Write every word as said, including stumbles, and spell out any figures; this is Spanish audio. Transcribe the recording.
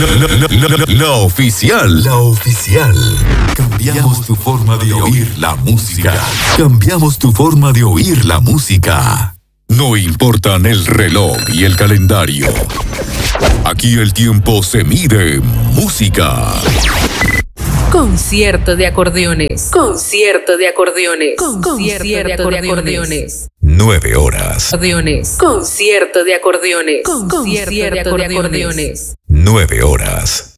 la, la, la oficial. La oficial. Cambiamos tu forma de oír la música. Cambiamos tu forma de oír la música. No importan el reloj y el calendario. Aquí el tiempo se mide en música. Concierto de acordeones. Concierto de acordeones. Concierto de acordeones. Nueve horas. Acordeones. Concierto de acordeones. Concierto de acordeones. Nueve horas.